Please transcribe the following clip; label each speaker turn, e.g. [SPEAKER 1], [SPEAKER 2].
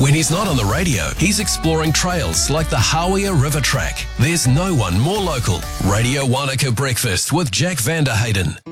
[SPEAKER 1] When he's not on the radio, he's exploring trails like the Hawea River Track. There's no one more local. Radio Wanaka Breakfast with Jack Vanderhayden.